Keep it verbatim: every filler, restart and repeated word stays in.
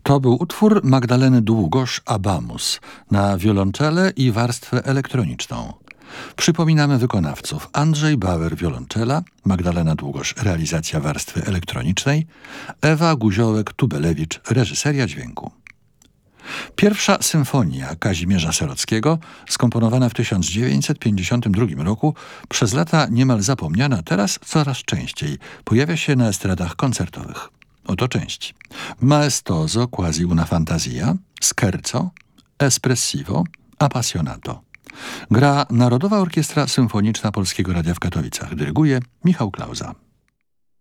To był utwór Magdaleny Długosz Abamus na wiolonczelę i warstwę elektroniczną. Przypominamy wykonawców: Andrzej Bauer wiolonczela, Magdalena Długosz realizacja warstwy elektronicznej, Ewa Guziołek-Tubelewicz reżyseria dźwięku. Pierwsza symfonia Kazimierza Serockiego, skomponowana w tysiąc dziewięćset pięćdziesiątym drugim roku, przez lata niemal zapomniana, teraz coraz częściej pojawia się na estradach koncertowych. Oto części: maestoso quasi una fantasia, scherzo, espressivo, appassionato. Gra Narodowa Orkiestra Symfoniczna Polskiego Radia w Katowicach. Dyryguje Michał Klauza.